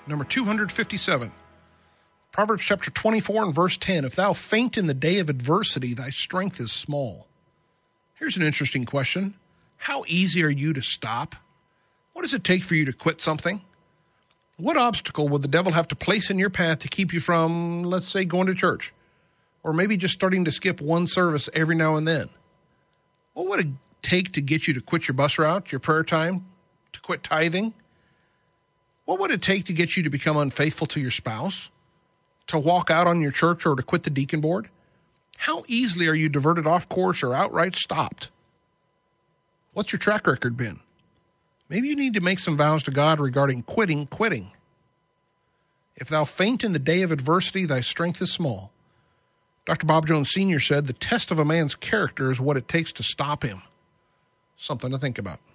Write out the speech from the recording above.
Number 257. Proverbs chapter 24 and verse 10. If thou faint in the day of adversity, thy strength is small. Here's an interesting question. How easy are you to stop? What does it take for you to quit something? What obstacle would the devil have to place in your path to keep you from, let's say, going to church? Or maybe just starting to skip one service every now and then? What would it take to get you to quit your bus route, your prayer time, to quit tithing? What would it take to get you to become unfaithful to your spouse, to walk out on your church, or to quit the deacon board? How easily are you diverted off course or outright stopped? What's your track record been? Maybe you need to make some vows to God regarding quitting. If thou faint in the day of adversity, thy strength is small. Dr. Bob Jones Sr. said, the test of a man's character is what it takes to stop him. Something to think about.